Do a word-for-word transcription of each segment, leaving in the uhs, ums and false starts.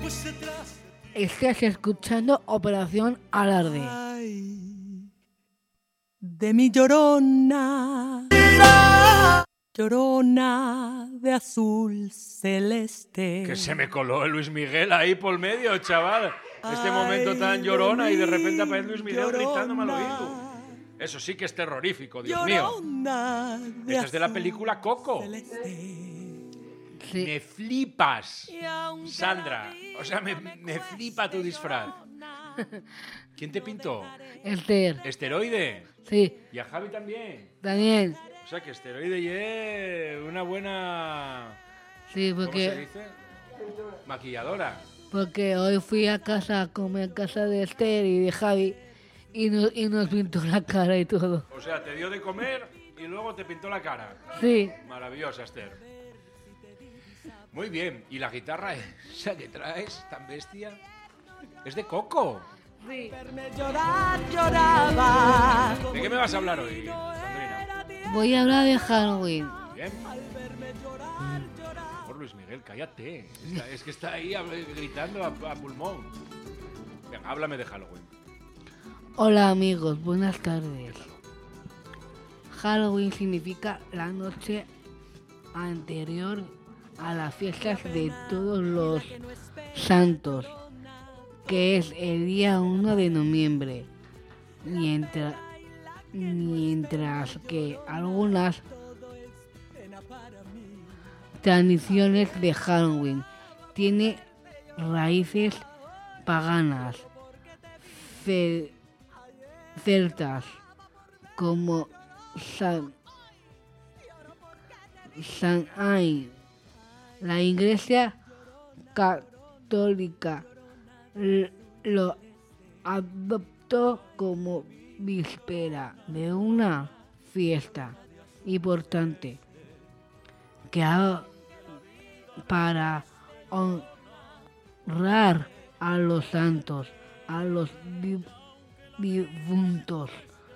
Estás escuchando Operación Alarde. Ay, de mi llorona, llorona de azul celeste. Que se me coló el Luis Miguel ahí por medio, chaval. Este momento tan Ay, llorona de y de repente mi aparece Luis Miguel gritándome al llorona, oído. Eso sí que es terrorífico, Dios mío. llorona de Esta es de la azul película Coco. celeste. Sí. Me flipas, Y aunque Sandra. la O sea, me, vida me flipa tu disfraz. ¿Quién te pintó? Esther. ¿Esteroide? Sí, ¿Y a Javi también? Daniel. O sea, que Esteroide y es una buena... Sí, ¿Cómo se porque, dice? Maquilladora. porque hoy fui a casa a comer a casa de Esther y de Javi y nos, y nos pintó la cara y todo. O sea, te dio de comer y luego te pintó la cara. Sí, Maravillosa, Esther. Muy bien. ¿Y la guitarra esa que traes, tan bestia? Es de Coco. sí. Verme llorar, lloraba. ¿De qué me vas a hablar hoy, Sandrina? Voy a hablar de Halloween. Bien. Por Luis Miguel, cállate. Está- es que está ahí hab- gritando a, a pulmón. Venga, háblame de Halloween. Hola amigos, buenas tardes. Halloween significa la noche anterior a las fiestas de todos los santos, que es el día uno de noviembre, mientras, mientras que algunas tradiciones de Halloween tienen raíces paganas ce- celtas como San, San Ain. La Iglesia Católica l- lo adoptó como víspera de una fiesta importante que ha- para honrar a los santos, a los di- difuntos.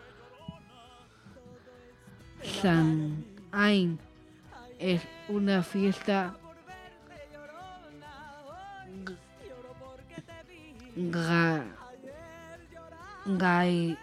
San Ain es una fiesta ga- gai-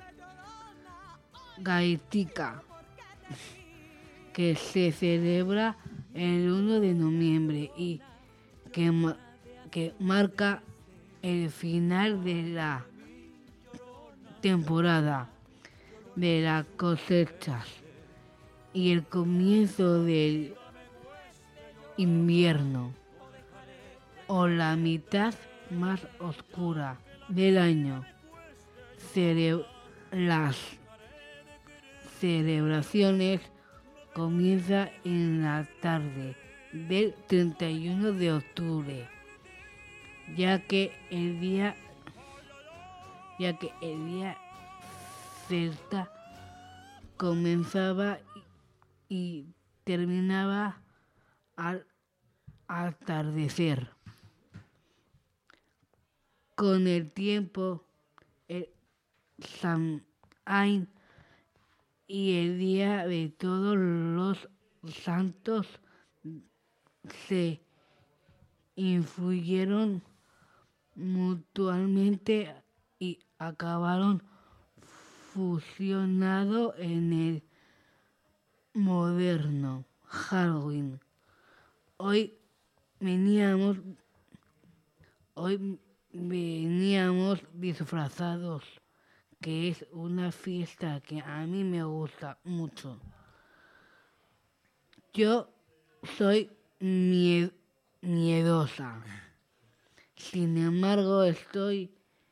gaítica que se celebra el uno de noviembre y que, ma- que marca el final de la temporada de las cosechas y el comienzo del invierno o la mitad más oscura del año. Cele- las celebraciones comienzan en la tarde del treinta y uno de octubre, ya que el día ya que el día celta comenzaba y, y terminaba al atardecer. Con el tiempo, el Samhain y el Día de Todos los Santos se influyeron mutuamente y acabaron fusionado en el moderno Halloween. Hoy veníamos, hoy veníamos disfrazados, que es una fiesta que a mí me gusta mucho. Yo soy mie- miedosa. Sin embargo, estoy,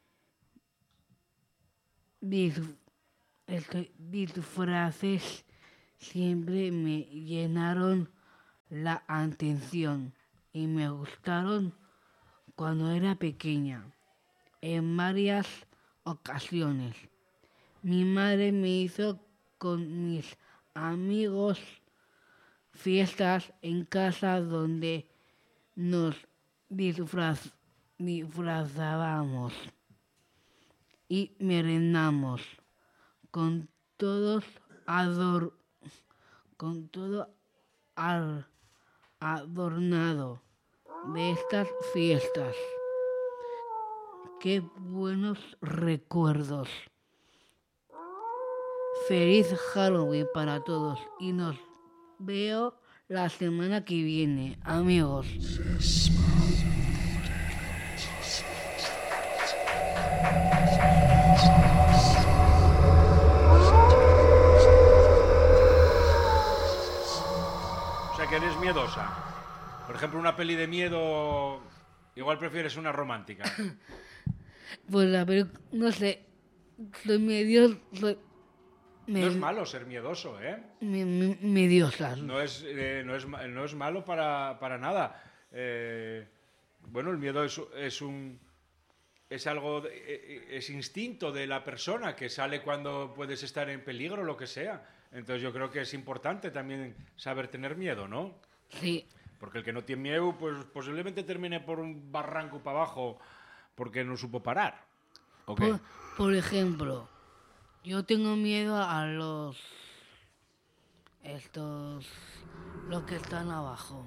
dis- estoy disfraces siempre me llenaron la atención y me gustaron cuando era pequeña, en varias ocasiones. Mi madre me hizo con mis amigos fiestas en casa donde nos disfraz- disfrazábamos y merendamos con todos ador con todo ar- adornado de estas fiestas. Qué buenos recuerdos. Feliz Halloween para todos y nos veo la semana que viene, amigos. O sea que eres miedosa. Por ejemplo, una peli de miedo, igual prefieres una romántica. Pues la película, no sé, soy medio... Soy, me, No es malo ser miedoso, ¿eh? me, me, mediosa. No es, eh, no es, ma- no es malo para, para nada. Eh, bueno, el miedo es, es un... Es algo, de- eh, es instinto de la persona que sale cuando puedes estar en peligro, lo que sea. Entonces yo creo que es importante también saber tener miedo, ¿no? Sí, Porque el que no tiene miedo, pues posiblemente termine por un barranco para abajo porque no supo parar. ¿O qué? por, por ejemplo, yo tengo miedo a los... Estos... Los que están abajo.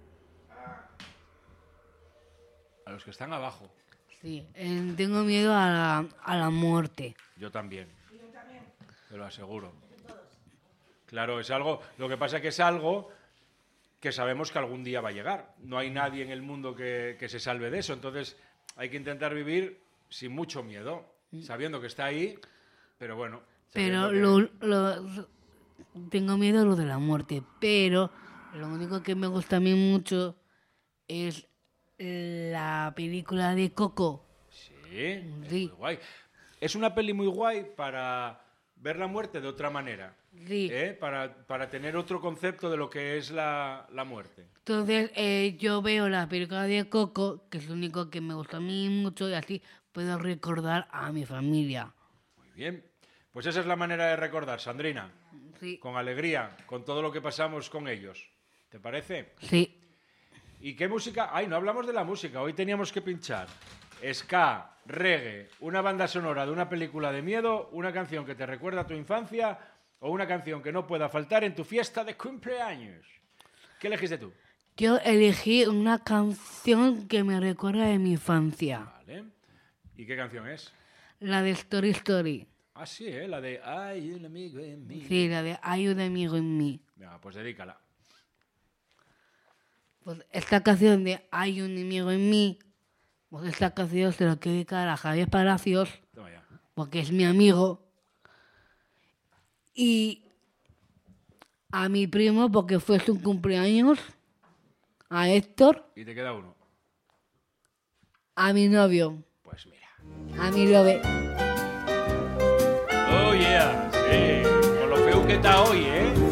A los que están abajo. Sí, eh, tengo miedo a la, a la muerte. Yo también. Te lo aseguro. Claro, es algo. Lo que pasa es que es algo que sabemos que algún día va a llegar. No hay nadie en el mundo que, que se salve de eso. Entonces hay que intentar vivir sin mucho miedo, sabiendo que está ahí, pero bueno. Pero sabiendo que- lo, lo- tengo miedo a lo de la muerte. Pero lo único que me gusta a mí mucho es la película de Coco. Sí, es Sí. muy guay. Es una peli muy guay para ver la muerte de otra manera. Sí. ¿eh? Para, para tener otro concepto de lo que es la, la muerte. Entonces eh, yo veo la película de Coco, que es lo único que me gusta a mí mucho, y así puedo recordar a mi familia. Muy bien. Pues esa es la manera de recordar, Sandrina. Sí. Con alegría, con todo lo que pasamos con ellos. ¿Te parece? Sí. ¿Y qué música? Ay, no hablamos de la música. Hoy teníamos que pinchar ska, reggae, una banda sonora de una película de miedo, una canción que te recuerda a tu infancia o una canción que no pueda faltar en tu fiesta de cumpleaños. ¿Qué elegiste tú? Yo elegí una canción que me recuerda de mi infancia. Vale. ¿Y qué canción es? La de Story Story. Ah, sí, ¿eh? La de Hay un amigo en mí. Sí, la de Hay un amigo en mí. Venga, pues dedícala. Pues esta canción de Hay un amigo en mí, pues esta canción se la quiero dedicar a Javier Palacios, Toma ya. porque es mi amigo. Y a mi primo, porque fue su cumpleaños. A Héctor, Y te queda uno. a mi novio, Pues mira. a mi lobe. Oh, yeah. Sí. Con lo feo que está hoy, ¿eh?